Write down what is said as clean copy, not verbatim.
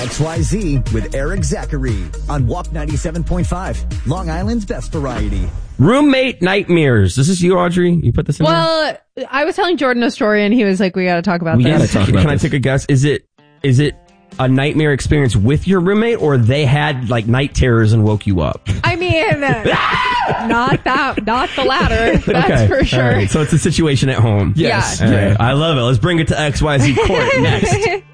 XYZ with Eric Zachary on Walk 97.5, Long Island's best variety. Roommate nightmares. This is you, Audrey? You put this in Well, I was telling Jordan a story and he was like, we got to talk about this. Can I take a guess? Is it a nightmare experience with your roommate, or they had like night terrors and woke you up? I mean, not the latter. That's for sure. All right. So it's a situation at home. Yes. All right. I love it. Let's bring it to XYZ Court next.